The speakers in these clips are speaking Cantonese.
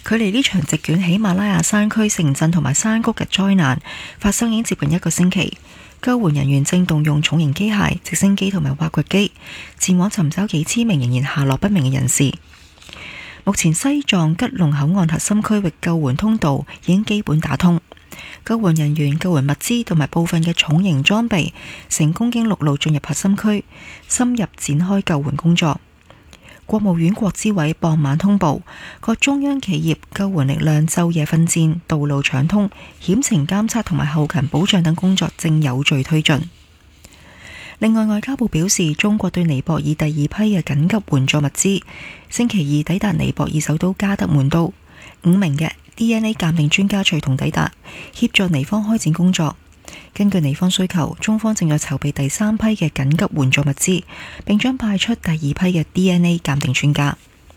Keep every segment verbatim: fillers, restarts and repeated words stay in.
距離呢場席捲喜馬拉雅山區城鎮同埋山谷嘅災難發生已經接近一個星期，救援人員正動用重型機械、直升機同埋挖掘機前往尋找幾千名仍然下落不明嘅人士。目前西藏吉隆口岸核心區域救援通道已經基本打通，救援人員、救援物資同埋部分嘅重型裝備成功經陸路進入核心區，深入展開救援工作。國務院國資委傍晚通報，各中央企業救援力量晝夜奮戰，道路暢通，險情監測同埋後勤保障等工作正有序推進。另外，外交部表示，中國對尼泊爾第二批嘅緊急援助物資星期二抵達尼泊爾首都加德滿都，五名嘅 D N A 鑑定專家隨同抵達，協助尼方開展工作。根據尼方需求，中方正在籌備第三批嘅緊急援助物資，並將派出第二批嘅 D N A 鑑定專家。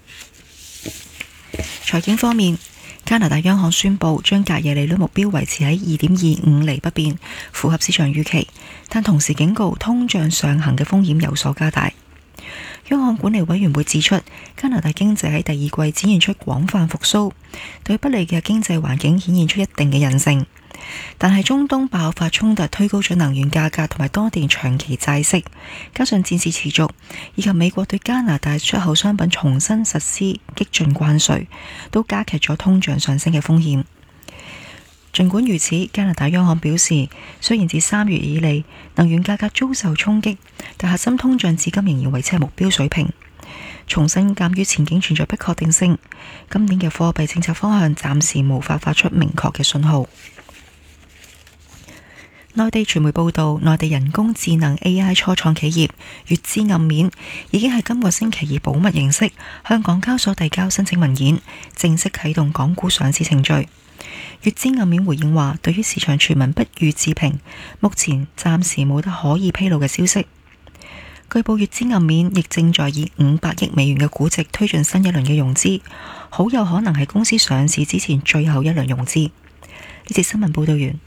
財經方面，加拿大央行宣布將隔夜利率目標維持喺二點二五厘不變，符合市場預期，但同時警告通脹上行嘅風險有所加大。央行管理委員會指出，加拿大經濟喺第二季展現出廣泛復甦，對不利嘅經濟環境顯現出一定嘅韌性。但係中東爆發衝突推高咗能源價格同埋當地長期債息，加上戰事持續，以及美國對加拿大出口商品重新實施激進關稅，都加劇咗通脹上升嘅風險。儘管如此，加拿大央行表示，雖然自三月以嚟能源價格遭受衝擊，但核心通脹至今仍然維持喺目標水平。重申鑑於前景存在不確定性，今年嘅貨幣政策方向暫時無法發出明確嘅信號。內地傳媒報道，內地人工智能 A I 初創企業粵知暗面已經喺今個星期以保密形式向港交所遞交申請文件，正式啟動港股上市程序。粵知暗面回應話，對於市場傳聞不予置評，目前暫時冇得可以披露嘅消息。據報粵知暗面亦正在以五百億美元嘅估值推進新一輪嘅融資，好有可能係公司上市之前最後一輪融資。呢節新聞報道完。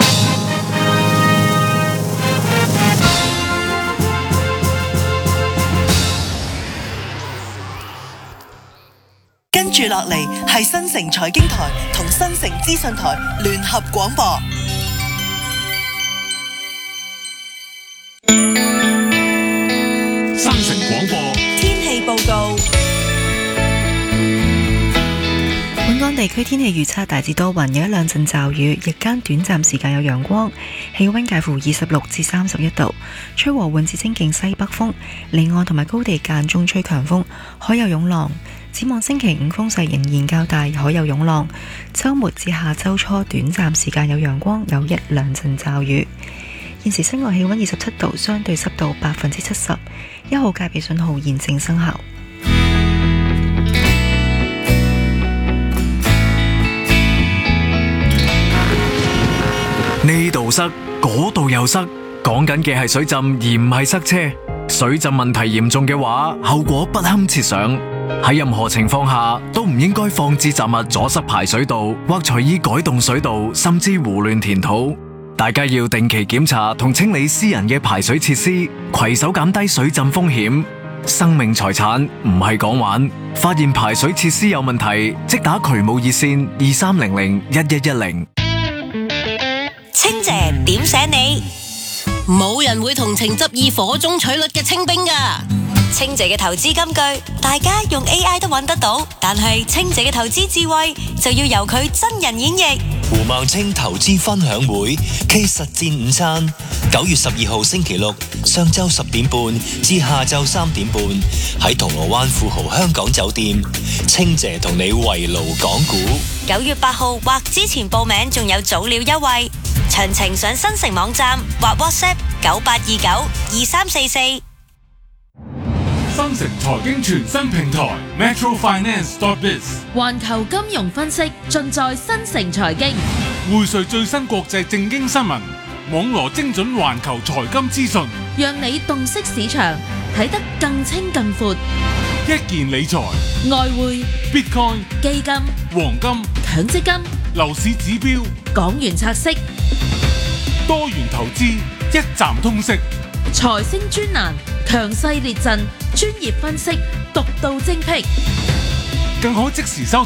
跟住落嚟係新城財經台同新城資訊台聯合廣播。 新城廣播天氣報告。 本港地區天氣預測大致多雲，有一兩陣驟雨，日間短暫時間有陽光，氣溫介乎二十六至三十一度，吹和緩至清勁西北風，離岸同埋高地間中吹強風，海有湧浪。展望星期五風勢仍然較大，海有湧浪。週末至下週初短暫時間有陽光，有一兩陣驟雨。現時室外氣溫二十七度，相對濕度百分之七十，一號戒備信號現正生效。 呢度塞，嗰度又塞，講緊嘅係水浸而唔係塞車。水浸問題嚴重嘅話，後果不堪設想。喺任何情況下都唔應該放置雜物阻塞排水道，或隨意改動水道，甚至胡亂填土。大家要定期檢查同清理私人嘅排水設施，攜手減低水浸風險。生命財產唔係講玩，發現排水設施有問題，即打渠務熱線二三零零一一一零。 清姐點醒你？冇人會同情執意火中取栗嘅清兵噶。清姐嘅投資金句，大家用 A I 都揾得到，但係清姐嘅投資智慧就要由佢真人演繹。 胡孟青投資分享會暨實戰午餐，九月十二號星期六上晝十點半至下晝三點半，喺銅鑼灣富豪香港酒店，清姐同你圍爐講股。 九月八號或之前報名仲有早鳥優惠，詳情上新城網站或 WhatsApp 九八二九二三四四。 新城財經全新平台 Metro Finance dot biz， 環球金融分析盡在新城財經， 匯萃最新國際政經新聞，網羅精準環球財金資訊， 讓你洞悉市場，睇得更清更闊。 一件理財、 外匯、 Bitcoin、 基金、 黃金、 強積金、 樓市指標、 港元拆息、 多元投資，一站通識。 財星專欄，強勢列陣，專業分析，獨到精闢， 更可即時收